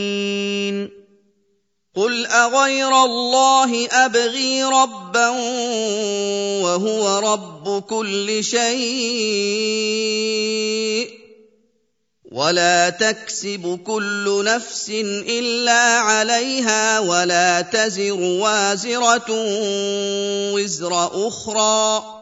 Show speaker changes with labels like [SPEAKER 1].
[SPEAKER 1] قُلْ أَغَيْرَ اللَّهِ أَبْغِي رَبًّا وَهُوَ رَبُّ كُلِّ شَيْءٍ وَلَا تَكْسِبُ كُلُّ نَفْسٍ إِلَّا عَلَيْهَا وَلَا تَزِرُ وَازِرَةٌ وِزْرَ أُخْرَىٰ